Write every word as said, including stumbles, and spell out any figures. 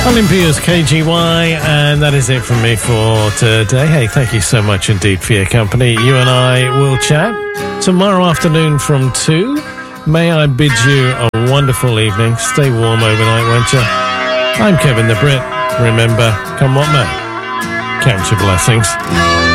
Olympia's K G Y, and that is it from me for today. Hey, thank you so much indeed for your company. You and I will chat tomorrow afternoon from two. May I bid you a wonderful evening. Stay warm overnight, won't you? I'm Kevin the Brit. Remember, come what may, count your blessings.